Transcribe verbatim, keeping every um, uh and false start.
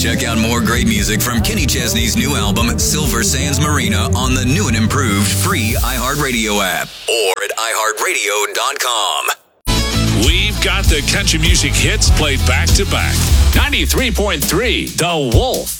Check out more great music from Kenny Chesney's new album, Silver Sands Marina, on the new and improved free iHeartRadio app or at i heart radio dot com. We've got the country music hits played back to back. ninety-three point three The Wolf.